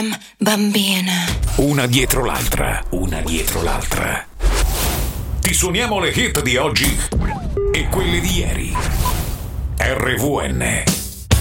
Madame Bambina. Una dietro l'altra, una dietro l'altra. Ti suoniamo le hit di oggi e quelle di ieri. RVN.